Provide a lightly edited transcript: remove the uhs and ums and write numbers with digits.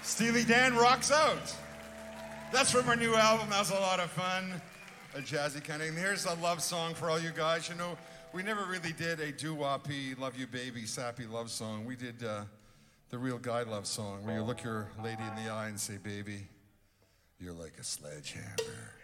Steely Dan rocks out. That's from our new album. That was a lot of fun. A jazzy kind of. And here's a love song for all you guys. You know, we never really did a doo-woppy, love you baby, sappy love song. We did the real guy love song where you look your lady in the eye and say, baby, you're like a sledgehammer.